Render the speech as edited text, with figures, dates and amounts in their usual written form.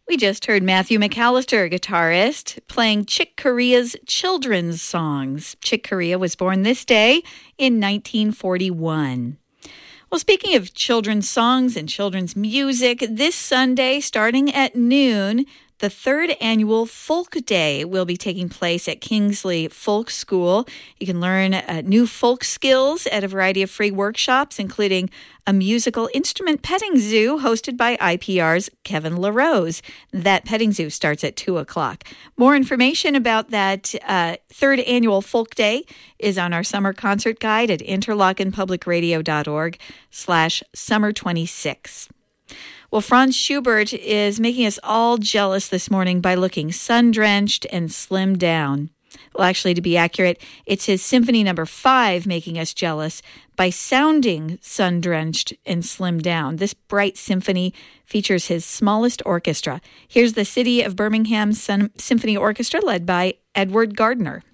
We just heard Matthew McAllister, guitarist, playing Chick Corea's children's songs. Chick Corea was born this day in 1941. Well, speaking of children's songs and children's music, this Sunday, starting at noon, the third annual Folk Day will be taking place at Kingsley Folk School. You can learn new folk skills at a variety of free workshops, including a musical instrument petting zoo hosted by IPR's Kevin LaRose. That petting zoo starts at 2 o'clock. More information about that third annual Folk Day is on our summer concert guide at interlochenpublicradio.org/summer26. Well, Franz Schubert is making us all jealous this morning by looking sun-drenched and slimmed down. Well, actually, to be accurate, it's his Symphony No. 5 making us jealous by sounding sun-drenched and slimmed down. This bright symphony features his smallest orchestra. Here's the City of Birmingham Symphony Orchestra led by Edward Gardner.